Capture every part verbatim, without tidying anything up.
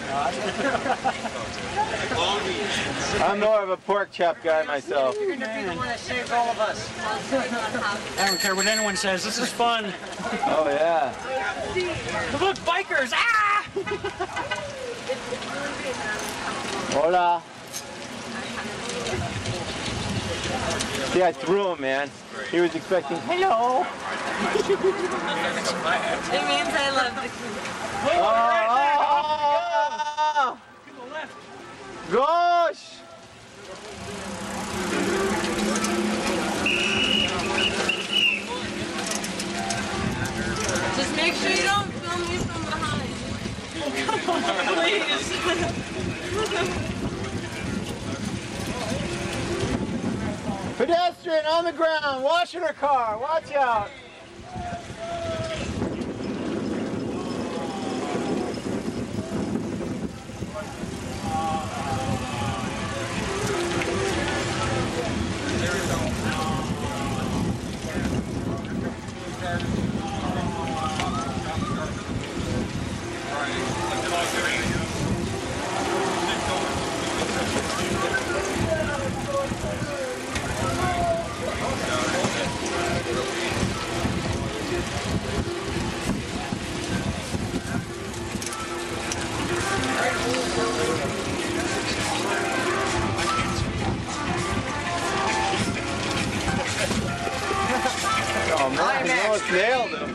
I'm more of a pork chop guy myself. You're going to be the one that saves all of us. I don't care what anyone says. This is fun. Oh, yeah. Look, bikers! Ah! Hola. See, I threw him, man. He was expecting, hello. It means I love the Oh, oh, oh, gosh. Just make sure you don't film me from behind. Come on, please. Pedestrian on the ground, washing her car. Watch out. Oh man, he almost nailed him.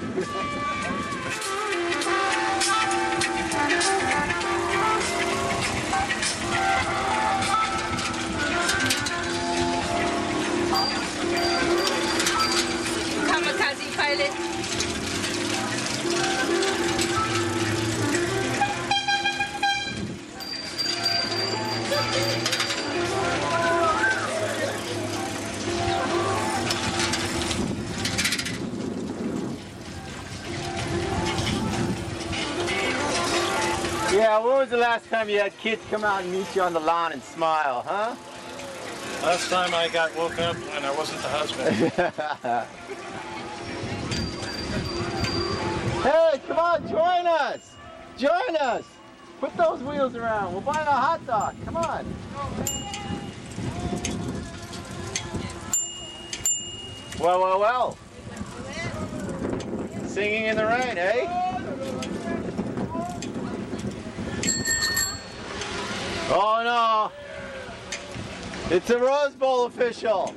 Kamikaze pilot. Yeah, when was the last time you had kids come out and meet you on the lawn and smile, huh? Last time I got woke up and I wasn't the husband. Hey, come on, join us! Join us! Put those wheels around. We'll buy a hot dog. Come on. Well, well, well. Singing in the rain, eh? Oh no! It's a Rose Bowl official!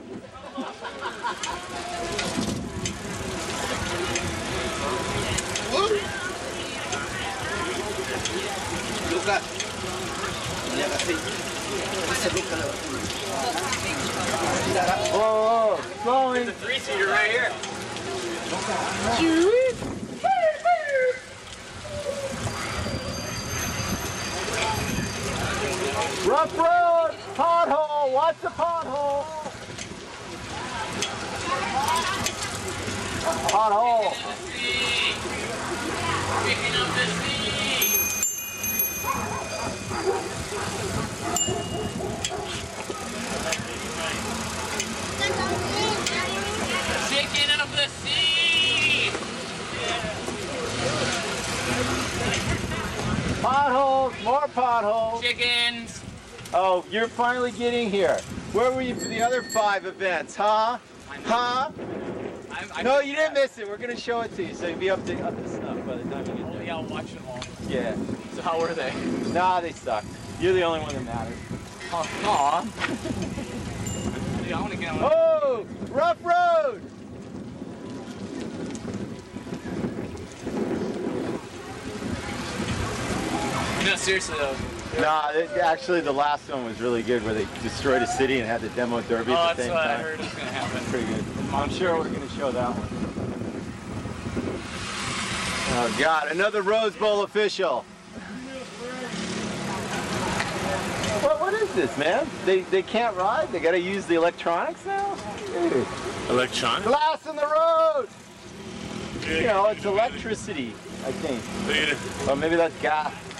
Whoa, whoa, slowing! There's a three-seater right here. Rough road, pothole, what's the pothole? Pothole. Picking up the sea. Chicken of the sea. Potholes, more potholes. Chickens. Oh, you're finally getting here. Where were you for the other five events, huh? Huh? I'm, I'm No, you didn't miss it. We're going to show it to you, so you'll be up to, up to snuff by the time you get Oh, there. yeah, I'll watch them all. Yeah. So how were they? Nah, they sucked. You're the only one that matters. Aw. Dude, I want to get on. Oh, rough road. No, seriously though. Nah, it, actually the last one was really good where they destroyed a city and had the demo derby Oh, at the that's same what time. I heard was going to happen. Pretty good. I'm sure we're going to show that one. Oh God, another Rose Bowl official. What, what is this, man? They, they can't ride? They got to use the electronics now? Dude. Electronic? Glass in the road! You know, it's electricity, I think. Or maybe that's gas.